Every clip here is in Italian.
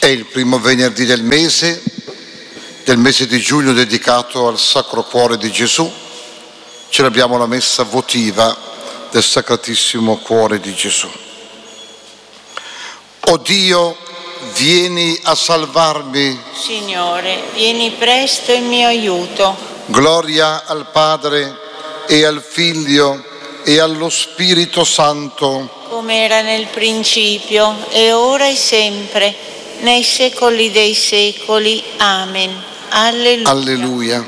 È il primo venerdì del mese di giugno dedicato al Sacro Cuore di Gesù. Celebriamo la messa votiva del Sacratissimo Cuore di Gesù. O Dio, vieni a salvarmi. Signore, vieni presto in mio aiuto. Gloria al Padre e al Figlio e allo Spirito Santo. Come era nel principio, e ora e sempre, nei secoli dei secoli. Amen. Alleluia. Alleluia.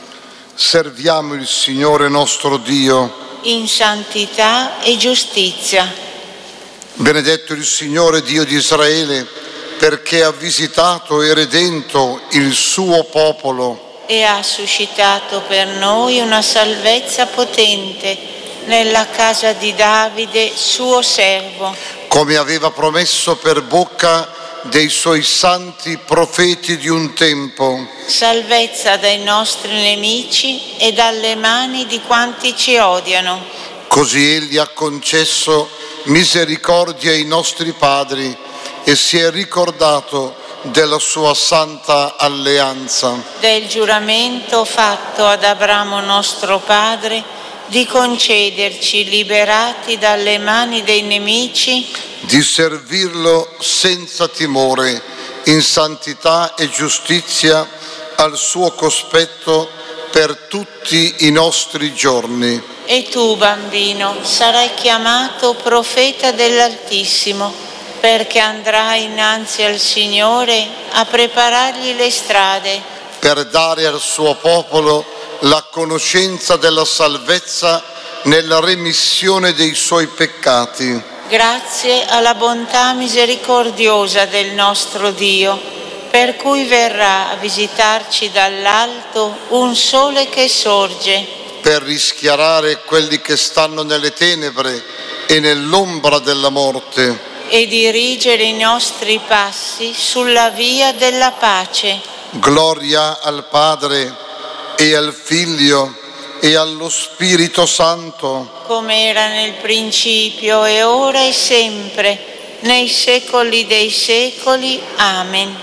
Serviamo il Signore nostro Dio in santità e giustizia. Benedetto il Signore Dio di Israele, perché ha visitato e redento il suo popolo e ha suscitato per noi una salvezza potente nella casa di Davide, suo servo, come aveva promesso per bocca dei suoi santi profeti di un tempo. Salvezza dai nostri nemici e dalle mani di quanti ci odiano. Così Egli ha concesso misericordia ai nostri padri e si è ricordato della sua santa alleanza. Del giuramento fatto ad Abramo nostro padre di concederci, liberati dalle mani dei nemici, di servirlo senza timore, in santità e giustizia, al suo cospetto per tutti i nostri giorni. E tu, bambino, sarai chiamato profeta dell'Altissimo, perché andrai innanzi al Signore a preparargli le strade, per dare al suo popolo la conoscenza della salvezza nella remissione dei suoi peccati. Grazie alla bontà misericordiosa del nostro Dio, per cui verrà a visitarci dall'alto un sole che sorge, per rischiarare quelli che stanno nelle tenebre e nell'ombra della morte, e dirigere i nostri passi sulla via della pace. Gloria al Padre e al Figlio e allo Spirito Santo, come era nel principio e ora e sempre, nei secoli dei secoli. Amen.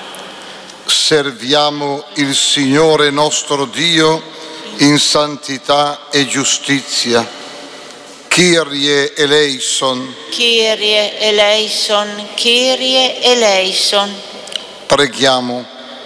Serviamo il Signore nostro Dio in santità e giustizia. Kyrie eleison. Kyrie eleison, Kyrie eleison. Preghiamo.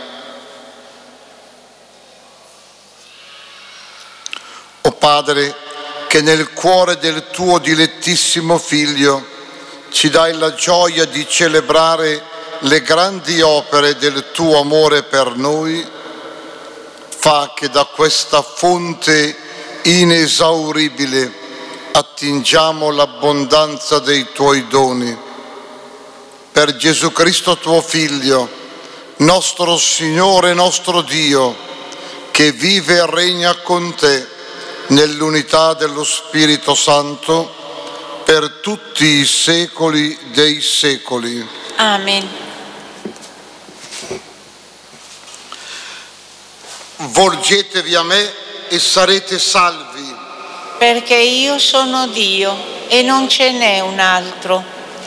O Padre, che nel cuore del tuo dilettissimo Figlio ci dai la gioia di celebrare le grandi opere del tuo amore per noi, fa che da questa fonte inesauribile attingiamo l'abbondanza dei tuoi doni. Per Gesù Cristo tuo Figlio, nostro Signore e nostro Dio, che vive e regna con te nell'unità dello Spirito Santo per tutti i secoli dei secoli. Amen. Volgetevi a me e sarete salvi. Perché io sono Dio e non ce n'è un altro.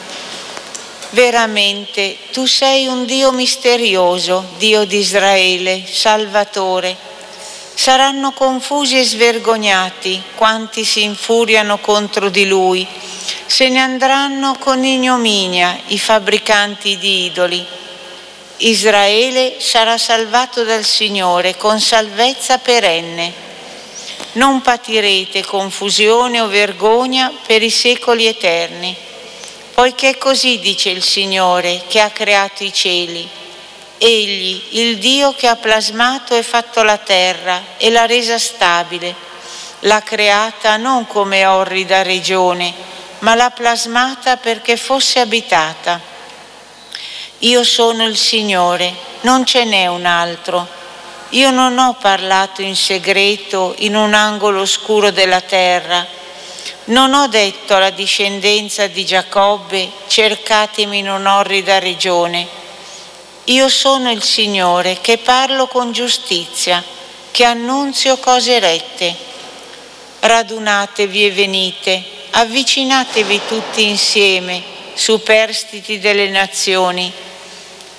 Veramente tu sei un Dio misterioso, Dio di Israele, Salvatore. Saranno confusi e svergognati quanti si infuriano contro di lui. Se ne andranno con ignominia i fabbricanti di idoli. Israele sarà salvato dal Signore con salvezza perenne. Non patirete confusione o vergogna per i secoli eterni, poiché così dice il Signore che ha creato i cieli. Egli, il Dio che ha plasmato e fatto la terra e l'ha resa stabile, l'ha creata non come orrida regione, ma l'ha plasmata perché fosse abitata. Io sono il Signore, non ce n'è un altro. Io non ho parlato in segreto in un angolo oscuro della terra. Non ho detto alla discendenza di Giacobbe, cercatemi in un'orrida regione. Io sono il Signore che parlo con giustizia, che annunzio cose rette. Radunatevi e venite, avvicinatevi tutti insieme, superstiti delle nazioni.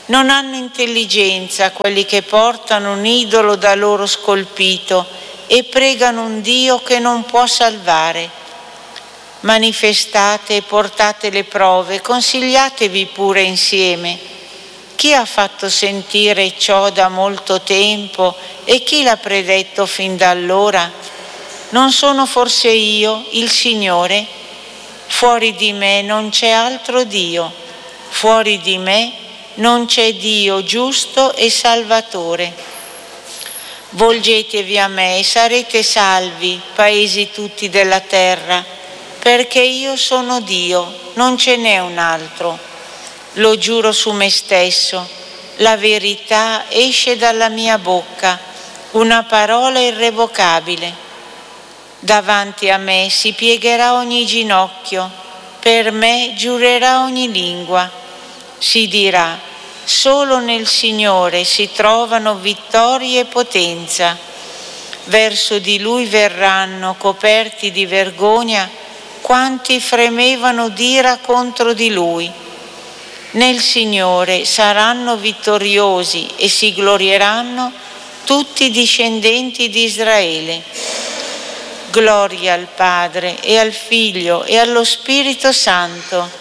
Non hanno intelligenza quelli che portano un idolo da loro scolpito e pregano un Dio che non può salvare. Manifestate e portate le prove, consigliatevi pure insieme. Chi ha fatto sentire ciò da molto tempo e chi l'ha predetto fin da allora? Non sono forse io, il Signore? Fuori di me non c'è altro Dio, fuori di me non c'è Dio giusto e Salvatore. Volgetevi a me e sarete salvi, paesi tutti della terra, perché io sono Dio, non ce n'è un altro. Lo giuro su me stesso, la verità esce dalla mia bocca, una parola irrevocabile. Davanti a me si piegherà ogni ginocchio, per me giurerà ogni lingua. Si dirà: solo nel Signore si trovano vittoria e potenza. Verso di Lui verranno, coperti di vergogna, quanti fremevano d'ira contro di Lui. Nel Signore saranno vittoriosi e si glorieranno tutti i discendenti di Israele. Gloria al Padre e al Figlio e allo Spirito Santo.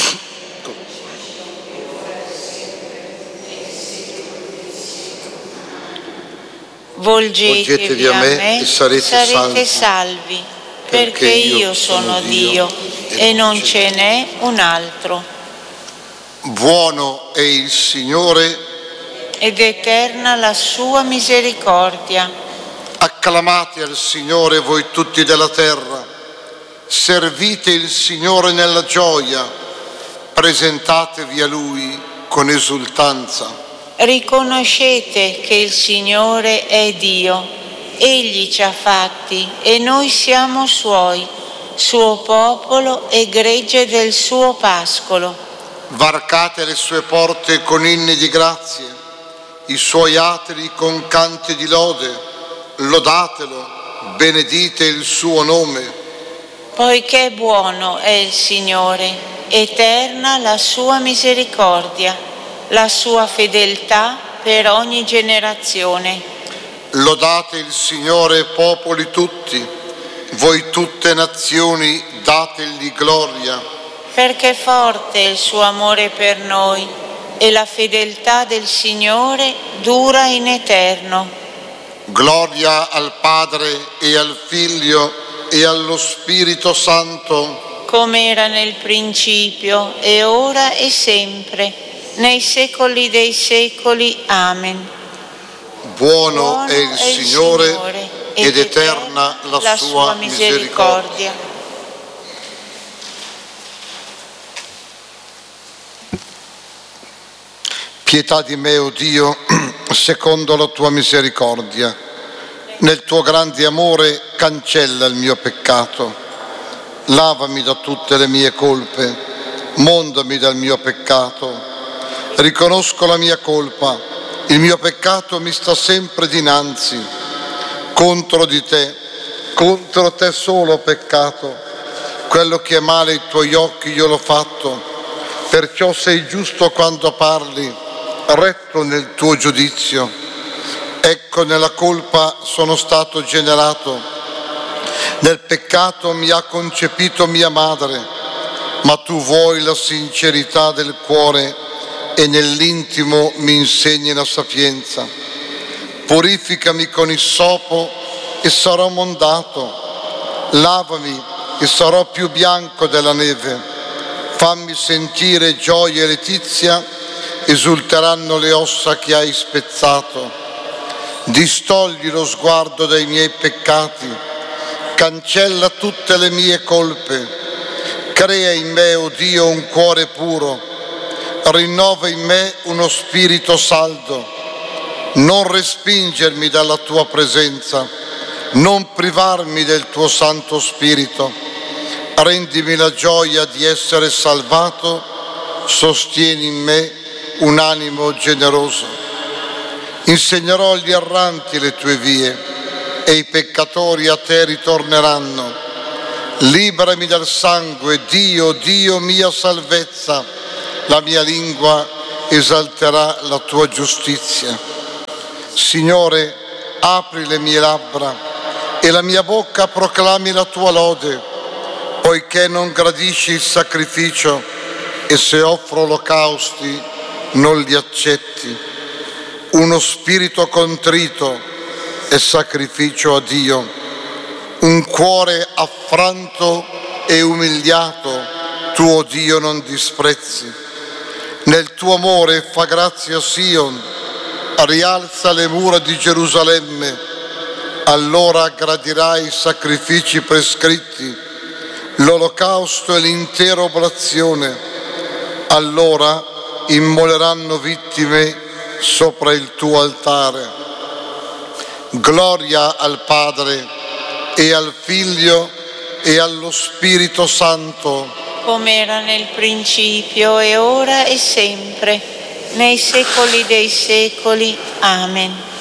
Volgetevi a me e sarete salvi, perché io sono Dio e non ce n'è un altro. Buono è il Signore ed eterna la sua misericordia. Acclamate al Signore voi tutti della terra, servite il Signore nella gioia, presentatevi a Lui con esultanza. Riconoscete che il Signore è Dio, Egli ci ha fatti e noi siamo Suoi, Suo popolo e gregge del Suo pascolo. Varcate le sue porte con inni di grazie, i Suoi atri con canti di lode. Lodatelo, benedite il suo nome. Poiché buono è il Signore, eterna la sua misericordia, la sua fedeltà per ogni generazione. Lodate il Signore, popoli tutti, voi tutte nazioni, dategli gloria. Perché forte è il suo amore per noi e la fedeltà del Signore dura in eterno. Gloria al Padre e al Figlio e allo Spirito Santo, come era nel principio, e ora e sempre, nei secoli dei secoli. Amen. Buono è il Signore ed eterna la sua misericordia. Pietà di me, o Dio, secondo la tua misericordia. Nel tuo grande amore cancella il mio peccato. Lavami da tutte le mie colpe, mondami dal mio peccato. Riconosco la mia colpa, il mio peccato mi sta sempre dinanzi. Contro di te, contro te solo ho peccato. Quello che è male ai tuoi occhi io l'ho fatto. Perciò sei giusto quando parli, retto nel tuo giudizio. Ecco, nella colpa sono stato generato, nel peccato mi ha concepito mia madre, ma tu vuoi la sincerità del cuore e nell'intimo mi insegni la sapienza. Purificami con issopo e sarò mondato, lavami e sarò più bianco della neve. Fammi sentire gioia e letizia, esulteranno le ossa che hai spezzato. Distogli lo sguardo dai miei peccati, cancella tutte le mie colpe. Crea in me, o Dio, un cuore puro, rinnova in me uno spirito saldo. Non respingermi dalla tua presenza, non privarmi del tuo Santo Spirito. Rendimi la gioia di essere salvato, sostieni in me un animo generoso. Insegnerò agli erranti le tue vie e i peccatori a te ritorneranno. Liberami dal sangue, Dio, Dio mia salvezza. La mia lingua esalterà la tua giustizia. Signore, apri le mie labbra e la mia bocca proclami la tua lode, poiché non gradisci il sacrificio e se offro olocausti non li accetti. Uno spirito contrito è sacrificio a Dio, un cuore affranto e umiliato tuo Dio non disprezzi. Nel tuo amore fa grazia Sion, rialza le mura di Gerusalemme, allora gradirai i sacrifici prescritti, l'olocausto e l'intera oblazione, allora immoleranno vittime sopra il tuo altare. Gloria al Padre e al Figlio e allo Spirito Santo, come era nel principio e ora e sempre, nei secoli dei secoli. Amen.